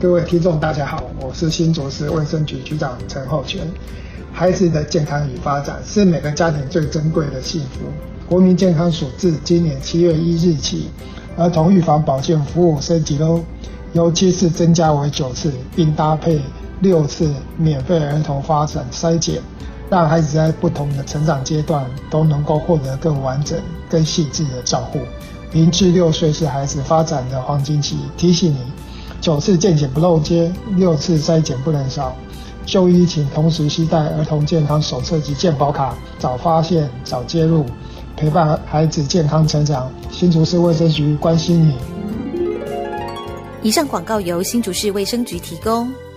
各位听众大家好，我是新竹市卫生局局长陈厚全。孩子的健康与发展是每个家庭最珍贵的幸福。国民健康署自今年7月1日起，儿童预防保健服务升级喽，由7次增加为9次，并搭配6次免费儿童发展筛检，让孩子在不同的成长阶段都能够获得更完整、更细致的照护。0至6岁是孩子发展的黄金期，提醒你9次健检不漏接，6次筛检不能少。就医请同时携带儿童健康手册及健保卡，早发现早介入，陪伴孩子健康成长。新竹市卫生局关心你。 以上广告由新竹市卫生局提供。